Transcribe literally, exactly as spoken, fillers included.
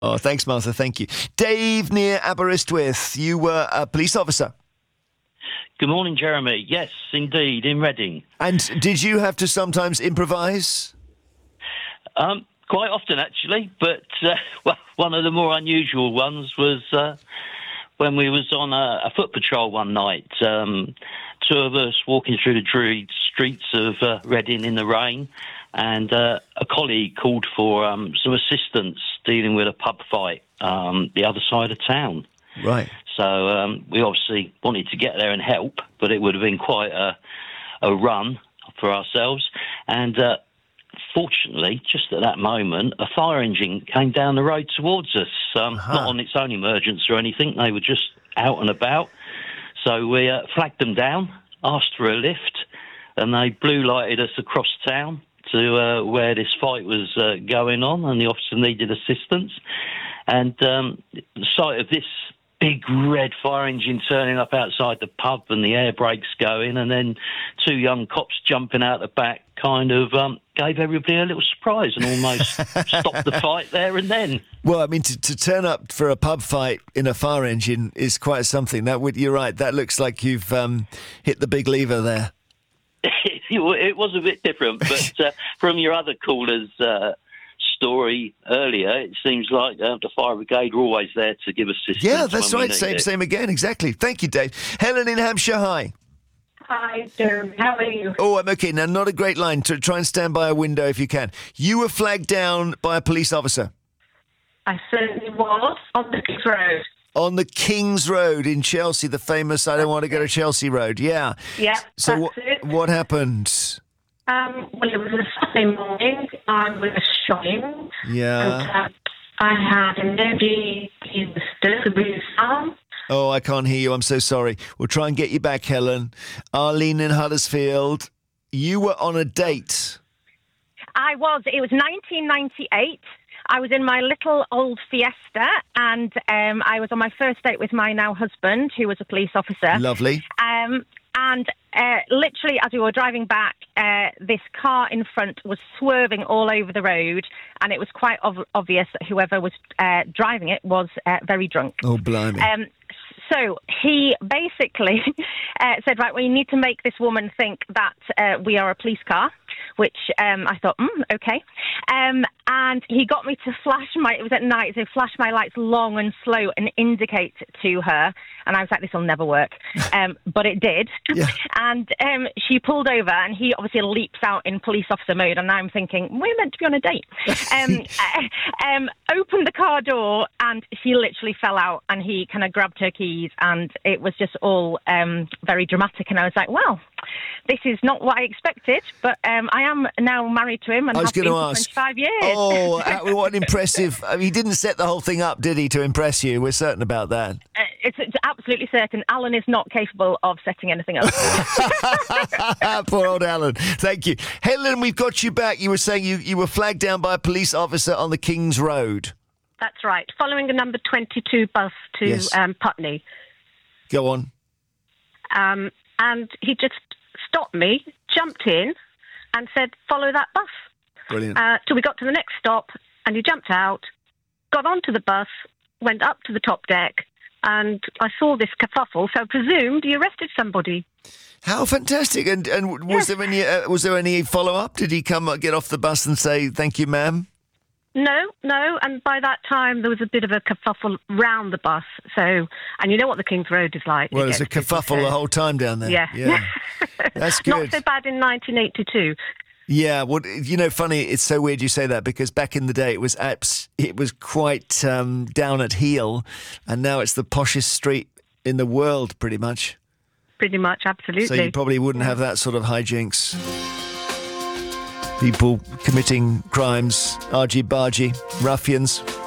Oh, thanks, Martha. Thank you. Dave, near Aberystwyth, you were a police officer. Good morning, Jeremy. Yes, indeed, in Reading. And did you have to sometimes improvise? Um, quite often, actually, but uh, well, one of the more unusual ones was uh, when we was on a, a foot patrol one night. Um, two of us walking through the dreary streets of uh, Reading in the rain, and uh, a colleague called for um, some assistance dealing with a pub fight um, the other side of town. Right. So um, we obviously wanted to get there and help, but it would have been quite a, a run for ourselves. And uh, fortunately, just at that moment, a fire engine came down the road towards us. Um, uh-huh. Not on its own emergency or anything. They were just out and about. So we uh, flagged them down, asked for a lift, and they blue lighted us across town to uh, where this fight was uh, going on, and the officer needed assistance. And um, the sight of this big red fire engine turning up outside the pub and the air brakes going, and then two young cops jumping out the back kind of um, gave everybody a little surprise and almost stopped the fight there and then. Well, I mean, to, to turn up for a pub fight in a fire engine is quite something. That would, you're right, that looks like you've um, hit the big lever there. It was a bit different, but uh, from your other callers' uh, story earlier, it seems like uh, the fire brigade are always there to give assistance. Yeah, that's when right. we need Same, it. same again. Exactly. Thank you, Dave. Helen in Hampshire, hi. Hi, Jeremy. How are you? Oh, I'm okay. Now, not a great line. To try and stand by a window if you can. You were flagged down by a police officer. I certainly was on the King's Road. On the King's Road in Chelsea, the famous I don't want to go to Chelsea road. Yeah. Yeah, So that's wh- it. what happened? Um, well, it was a Saturday morning. I was shopping. Yeah. And, uh, I had a lady in the stir with his arm. Oh, I can't hear you. I'm so sorry. We'll try and get you back, Helen. Arlene in Huddersfield, you were on a date. I was. It was nineteen ninety-eight. I was in my little old Fiesta, and um, I was on my first date with my now husband, who was a police officer. Lovely. Um, and uh, literally, as we were driving back, uh, this car in front was swerving all over the road, and it was quite ov- obvious that whoever was uh, driving it was uh, very drunk. Oh, blimey. Um, so he basically uh, said, right, well, you need to make this woman think that uh, we are a police car, which um, I thought, mm, okay. Um, and he got me to flash my, it was at night, so flash my lights long and slow and indicate to her. And I was like, this will never work. Um, but it did. Yeah. And um, she pulled over, and he obviously leaps out in police officer mode. And I'm thinking, we're meant to be on a date. um, uh, um, opened the car door, and she literally fell out, and he kind of grabbed her keys, and it was just all um, very dramatic. And I was like, well, this is not what I expected, but um, I am now married to him and I was have been gonna for ask. twenty-five years. Oh, uh, what an impressive... I mean, he didn't set the whole thing up, did he, to impress you? We're certain about that. Uh, it's, it's absolutely certain. Alan is not capable of setting anything up. Poor old Alan. Thank you. Helen, we've got you back. You were saying you, you were flagged down by a police officer on the King's Road. That's right. Following the number twenty-two bus to Yes. um, Putney. Go on. Um, and he just stopped me, jumped in, and said, follow that bus. Brilliant. Uh, till we got to the next stop, and he jumped out, got onto the bus, went up to the top deck, and I saw this kerfuffle, so I presumed he arrested somebody. How fantastic. And and was Yes. there any uh, was there any follow-up? Did he come uh, get off the bus and say, thank you, ma'am? No, no, and by that time there was a bit of a kerfuffle round the bus, so, and you know what the King's Road is like. Well, It there's a gets kerfuffle busy, the so- whole time down there. Yeah. Yeah. That's good. Not so bad in nineteen eighty-two. Yeah, well, you know, funny, it's so weird you say that, because back in the day it was abs- it was quite um, down at heel, and now it's the poshest street in the world, pretty much. Pretty much, absolutely. So you probably wouldn't have that sort of hijinks. People committing crimes, argy-bargy, ruffians.